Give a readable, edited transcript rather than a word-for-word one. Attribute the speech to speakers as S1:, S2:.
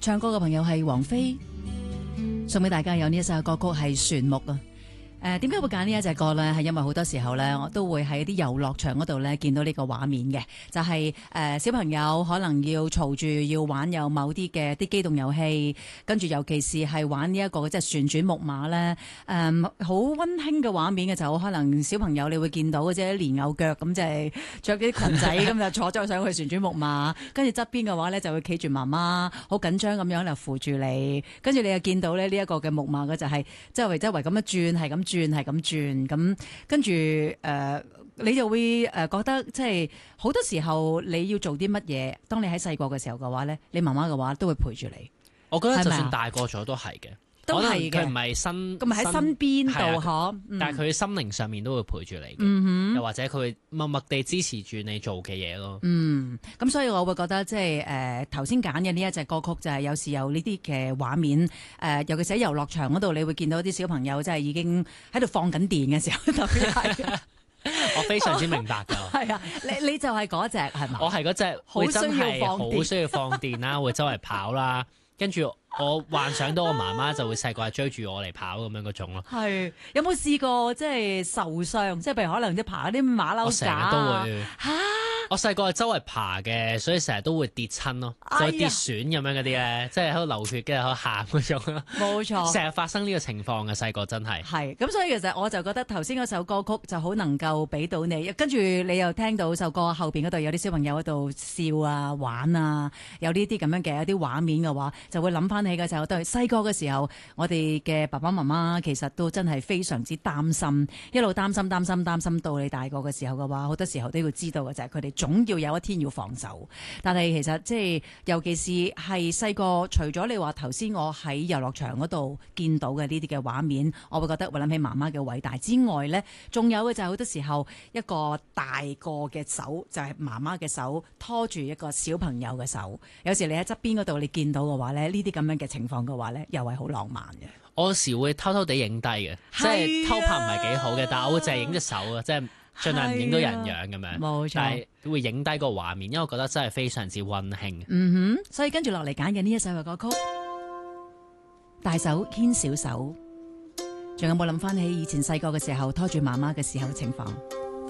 S1: 唱歌嘅朋友係王菲，送俾大家有呢一首歌曲係旋木啊。點解會揀呢一隻歌呢？係因為好多時候呢，我都會喺啲遊樂場嗰度呢見到呢個畫面嘅，就係小朋友可能要嘈住要玩有某啲嘅啲機動遊戲，跟住尤其是係玩呢一個即係旋轉木馬呢，好溫馨嘅畫面嘅就可能小朋友你會見到嘅啫，蓮藕腳咁就係着啲裙仔咁就坐咗上去旋轉木馬，跟住側邊嘅話呢，就會企住媽媽好緊張咁樣嚟扶住你，跟住你又見到呢一個嘅木馬嘅就係周圍咁樣轉係咁轉咁，跟住你就會覺得即係好多時候你要做啲乜嘢，當你喺細個嘅時候嘅話咧，你媽媽嘅話都會陪住你。
S2: 我覺得就算大個咗都係嘅，
S1: 都係嘅。
S2: 佢唔係身
S1: 咁喺身邊度嗬，
S2: 但係佢心靈上面都會陪住你嘅，又或者佢會默默地支持住你做嘅嘢咯。
S1: 咁所以我會覺得即係頭先揀嘅呢一隻歌曲就係有時有呢啲嘅畫面，尤其是喺遊樂場嗰度，你會見到啲小朋友即係已經喺度放緊電嘅時候，特別係。
S2: 我非常之明白㗎。
S1: 係啊，你就係嗰隻係嘛？
S2: 我係嗰隻會真係好需要放電啦，會周圍跑啦，跟住我幻想到我媽媽就會細個係追住我嚟跑咁樣嗰種咯。
S1: 係有冇試過即係受傷？即係譬如可能即係爬啲馬騮架啊？
S2: 我成日都會我細個係周圍爬嘅，所以成日都會跌親咯，就會跌損咁樣嗰啲咧，即係喺度流血跟住喺度喊嗰種咯。冇錯，成日發生呢個情況嘅細個真係。係咁，所以其實我就覺得頭先嗰首歌曲就好能夠俾到你，跟住你又聽到首歌後邊嗰度有啲小朋友喺度笑啊、玩啊，有呢啲咁樣嘅一啲畫面嘅話，就會諗翻起嘅時候都係細個嘅時候，我哋嘅爸爸媽媽其實都真係非常之擔心，一路擔心到你大個嘅時候嘅話，好多時候都要知道嘅就係佢哋總要有一天要放手，但係其實即係尤其是係細個，除咗你話頭先我喺遊樂場嗰度見到嘅呢啲嘅畫面，我會覺得會諗起媽媽嘅偉大之外呢，仲有嘅就係好多時候一個大個嘅手，就係媽媽嘅手拖住一個小朋友嘅手，有時你喺側邊嗰度你見到嘅話呢，呢啲咁樣嘅情況嘅話呢，又係好浪漫嘅。我有時會偷偷地影低嘅，即係偷拍唔係幾好嘅，但係我會淨係影隻手啊，即係盡量唔影到人樣咁樣。冇錯，但係會影低個畫面，因為我覺得真係非常之溫馨。所以跟住落嚟揀嘅呢一首嘅歌曲，大手牽小手，仲有冇諗翻起以前細個嘅時候拖住媽媽嘅時候嘅情況？